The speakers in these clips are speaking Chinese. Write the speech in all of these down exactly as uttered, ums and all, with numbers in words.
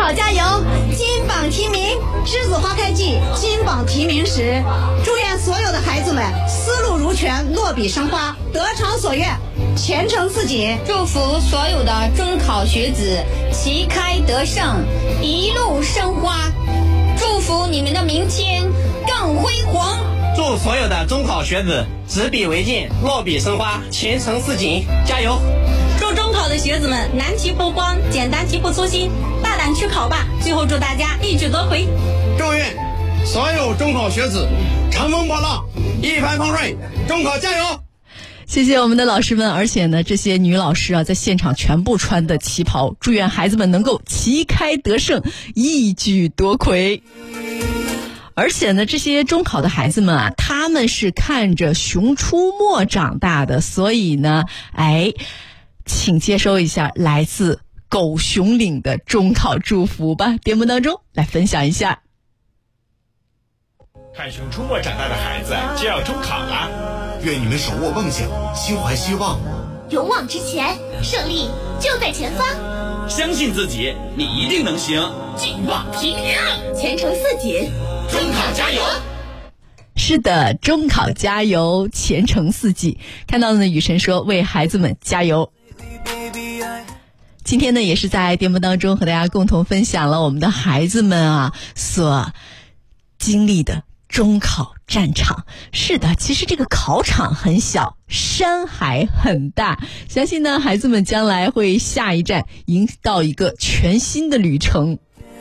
考加油，金榜题名，栀子花开季，金榜题名时。祝愿所有的孩子们思路如泉，落笔生花，得偿所愿，前程似锦。 祝福所有的中考学子旗开得胜，一路生花。祝福你们的明天更辉煌。 祝所有的中考学子执笔为劲，落笔生花，前程似锦，加油！ 祝中考的学子们难题不慌，简单题不粗心，大胆去考吧！最后祝大家一举夺魁。 祝愿所有中考学子乘风破浪，一帆风顺，中考加油！ 谢谢我们的老师们，而且呢，这些女老师啊，在现场全部穿的旗袍，祝愿孩子们能够旗开得胜，一举夺魁。而且呢，这些中考的孩子们啊，他们是看着《熊出没》长大的，所以呢，哎，请接收一下来自狗熊岭的中考祝福吧。节目当中来分享一下。 看《熊出没》长大的孩子就要中考了， 愿你们手握梦想，心怀希望， 勇往直前，胜利就在前方。 相信自己，你一定能行。 金榜题名，前程似锦， 中考加油！ 是的，中考加油，前程似锦。看到呢，雨神说为孩子们加油。今天呢，也是在节目当中和大家共同分享了我们的孩子们啊所经历的中考战场。是的，其实这个考场很小，山海很大，相信呢孩子们将来会下一站迎到一个全新的旅程，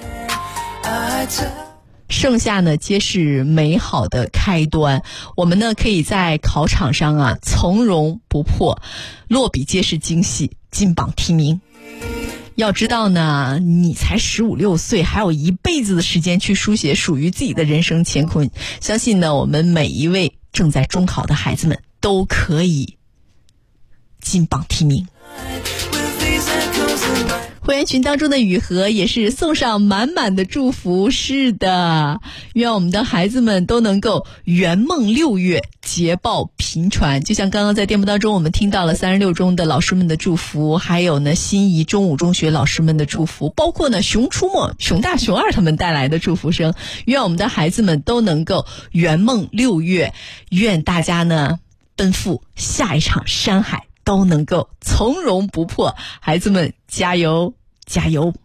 剩下呢皆是美好的开端。我们呢可以在考场上啊从容不迫，落笔皆是惊喜，金榜题名。要知道呢，你才十五六岁，还有一辈子的时间去书写属于自己的人生乾坤。相信呢，我们每一位正在中考的孩子们都可以金榜题名。会员群当中的雨禾也是送上满满的祝福。是的，愿我们的孩子们都能够圆梦六月，捷报频传。就像刚刚在节目当中我们听到了三十六中的老师们的祝福，还有呢新沂中五中学老师们的祝福，包括呢熊出没、熊大、熊二他们带来的祝福声。愿我们的孩子们都能够圆梦六月，愿大家呢奔赴下一场山海都能够从容不迫。孩子们加油加油！